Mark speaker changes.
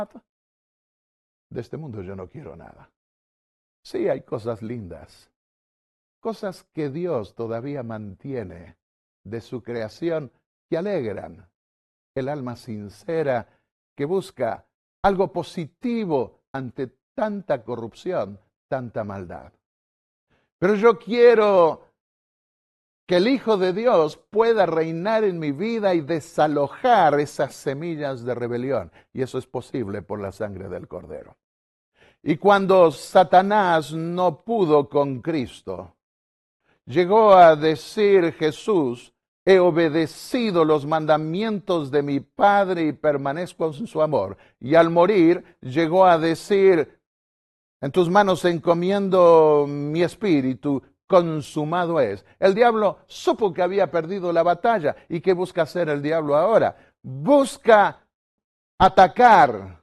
Speaker 1: De este mundo yo no quiero nada. Sí, hay cosas lindas, cosas que Dios todavía mantiene de su creación que alegran el alma sincera que busca algo positivo ante tanta corrupción, tanta maldad. Pero yo quiero que el Hijo de Dios pueda reinar en mi vida y desalojar esas semillas de rebelión. Y eso es posible por la sangre del Cordero. Y cuando Satanás no pudo con Cristo, llegó a decir Jesús: he obedecido los mandamientos de mi Padre y permanezco en su amor. Y al morir llegó a decir: en tus manos encomiendo mi espíritu, consumado es. El diablo supo que había perdido la batalla. ¿Y qué busca hacer el diablo ahora? Busca atacar